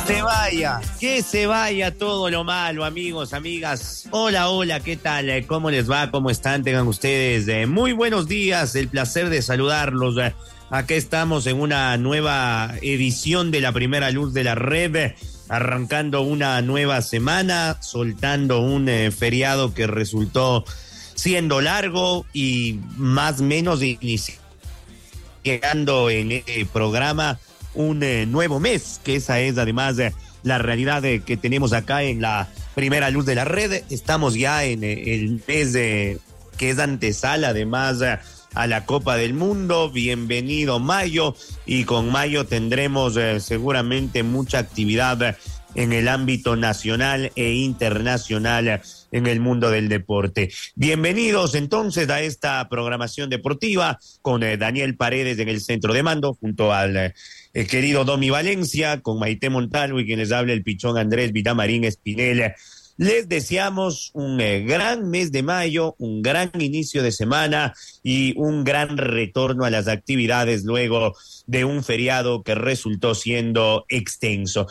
Que se vaya todo lo malo, amigos, amigas. Hola, hola, ¿qué tal? ¿Cómo les va? ¿Cómo están? Tengan ustedes muy buenos días, el placer de saludarlos. Aquí estamos en una nueva edición de la Primera Luz de la Red, arrancando una nueva semana, soltando un feriado que resultó siendo largo y más o menos llegando en el programa un nuevo mes, que esa es además la realidad que tenemos acá en la Primera Luz de la Red. Estamos ya en el mes que es antesala además a la Copa del Mundo. Bienvenido mayo, y con mayo tendremos seguramente mucha actividad en el ámbito nacional e internacional en el mundo del deporte. Bienvenidos entonces a esta programación deportiva con Daniel Paredes en el centro de mando, junto al querido Domi Valencia, con Maite Montalvo y quien les habla el pichón Andrés Vitamarín Espinel. Les deseamos un gran mes de mayo, un gran inicio de semana y un gran retorno a las actividades luego de un feriado que resultó siendo extenso.